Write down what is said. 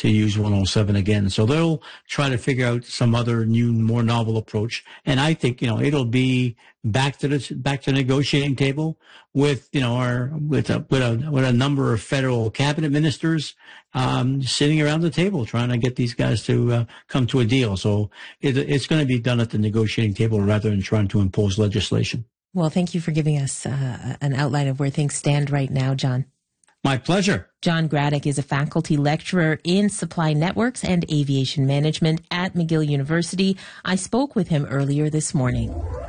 to use 107 again. So they'll try to figure out some other new, more novel approach. And I think, it'll be back to the negotiating table with, with a number of federal cabinet ministers, sitting around the table trying to get these guys to come to a deal. So it's going to be done at the negotiating table rather than trying to impose legislation. Well, thank you for giving us an outline of where things stand right now, John. My pleasure. John Graddick is a faculty lecturer in supply networks and aviation management at McGill University. I spoke with him earlier this morning.